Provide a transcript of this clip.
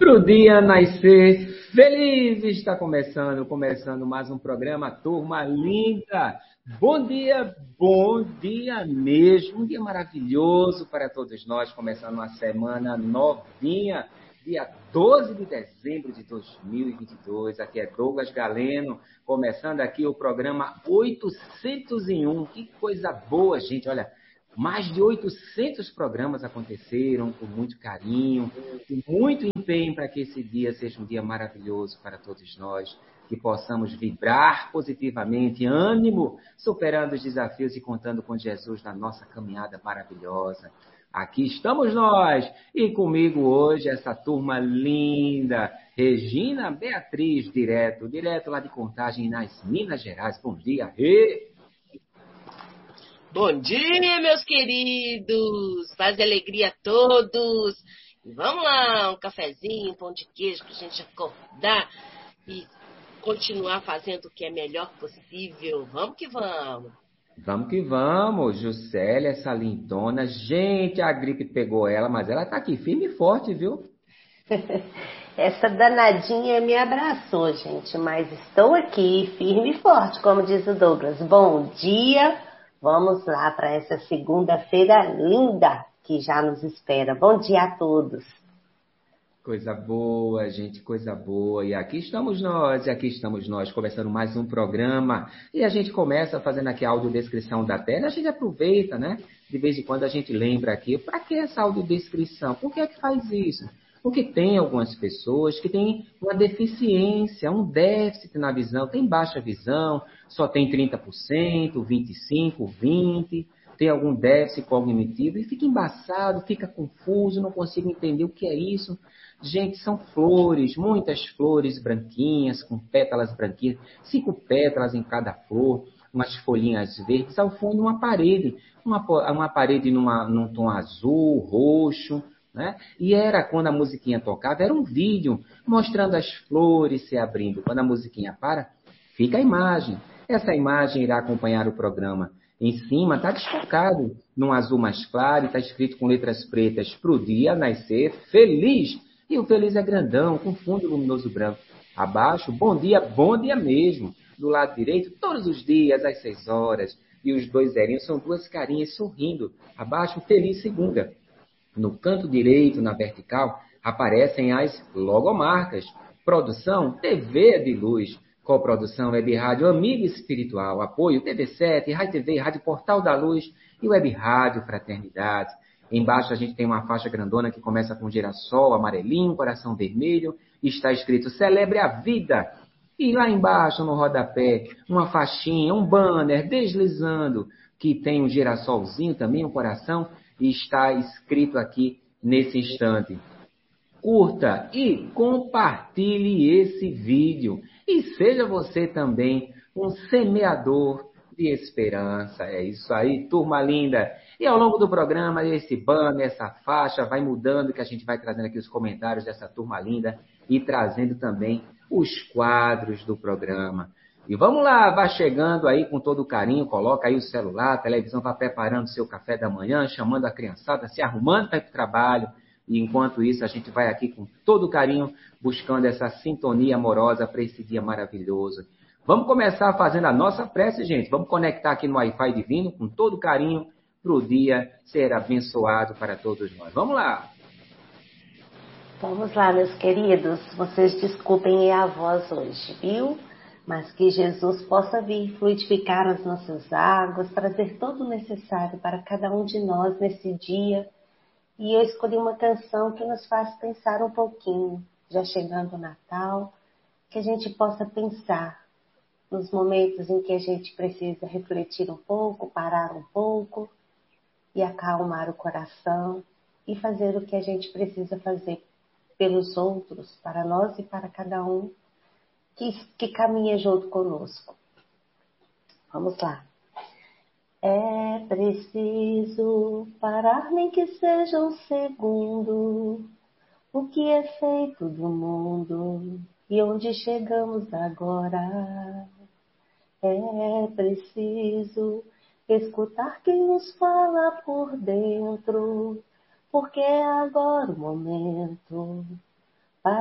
Pro dia nascer feliz, está começando mais um programa, turma linda. Bom dia mesmo, um dia maravilhoso para todos nós, começando uma semana novinha, dia 12 de dezembro de 2022. Aqui é Douglas Galeno, começando aqui o programa 801. Que coisa boa, gente, olha. Mais de 800 programas aconteceram com muito carinho, com muito empenho para que esse dia seja um dia maravilhoso para todos nós, que possamos vibrar positivamente, ânimo, superando os desafios e contando com Jesus na nossa caminhada maravilhosa. Aqui estamos nós, e comigo hoje essa turma linda, Regina Beatriz, direto lá de Contagem, nas Minas Gerais. Bom dia, Rê! Bom dia, meus queridos! Paz e alegria a todos! E vamos lá, um cafezinho, um pão de queijo para a gente acordar e continuar fazendo o que é melhor possível. Vamos que vamos! Vamos que vamos, Juscelia, essa lindona. Gente, a gripe pegou ela, mas ela tá aqui firme e forte, viu? Essa danadinha me abraçou, gente, mas estou aqui firme e forte, como diz o Douglas. Bom dia! Vamos lá para essa segunda-feira linda que já nos espera. Bom dia a todos. Coisa boa, gente, coisa boa. E aqui estamos nós, começando mais um programa. E a gente começa fazendo aqui a audiodescrição da tela. A gente aproveita, né? De vez em quando a gente lembra aqui, para que essa audiodescrição? Por que é que faz isso? Porque tem algumas pessoas que têm uma deficiência, um déficit na visão, tem baixa visão, só tem 30%, 25%, 20%, tem algum déficit cognitivo e fica embaçado, fica confuso, não consigo entender o que é isso. Gente, são flores, muitas flores branquinhas, com pétalas branquinhas, 5 pétalas em cada flor, umas folhinhas verdes, ao fundo uma parede num tom azul, roxo, né? E era, quando a musiquinha tocava, era um vídeo mostrando as flores se abrindo. Quando a musiquinha para, fica a imagem. Essa imagem irá acompanhar o programa. Em cima está destacado, num azul mais claro, está escrito com letras pretas, pro dia nascer feliz. E o feliz é grandão, com fundo luminoso branco. Abaixo, bom dia mesmo. Do lado direito, todos os dias, às 6 horas. E os 2 zerinhos são 2 carinhas sorrindo. Abaixo, feliz segunda. No canto direito, na vertical, aparecem as logomarcas. Produção, TV de Luz. Coprodução, Web Rádio Amiga Espiritual. Apoio, TV7, Rádio TV, Rádio Portal da Luz e Web Rádio Fraternidade. Embaixo a gente tem uma faixa grandona que começa com girassol amarelinho, coração vermelho. E está escrito, celebre a vida. E lá embaixo, no rodapé, uma faixinha, um banner deslizando, que tem um girassolzinho também, um coração, e está escrito aqui nesse instante. Curta e compartilhe esse vídeo. E seja você também um semeador de esperança. É isso aí, turma linda. E ao longo do programa, esse banner, essa faixa vai mudando, que a gente vai trazendo aqui os comentários dessa turma linda e trazendo também os quadros do programa. E vamos lá, vá chegando aí com todo carinho, coloca aí o celular, a televisão, vá preparando o seu café da manhã, chamando a criançada, se arrumando para ir para o trabalho. E enquanto isso, a gente vai aqui com todo carinho, buscando essa sintonia amorosa para esse dia maravilhoso. Vamos começar fazendo a nossa prece, gente. Vamos conectar aqui no Wi-Fi divino, com todo carinho, para o dia ser abençoado para todos nós. Vamos lá! Vamos lá, meus queridos. Vocês desculpem a voz hoje, viu? Mas que Jesus possa vir fluidificar as nossas águas, trazer todo o necessário para cada um de nós nesse dia. E eu escolhi uma canção que nos faz pensar um pouquinho, já chegando o Natal, que a gente possa pensar nos momentos em que a gente precisa refletir um pouco, parar um pouco e acalmar o coração e fazer o que a gente precisa fazer pelos outros, para nós e para cada um que caminha junto conosco. Vamos lá. É preciso parar, nem que seja um segundo, o que é feito do mundo e onde chegamos agora. É preciso escutar quem nos fala por dentro, porque é agora o momento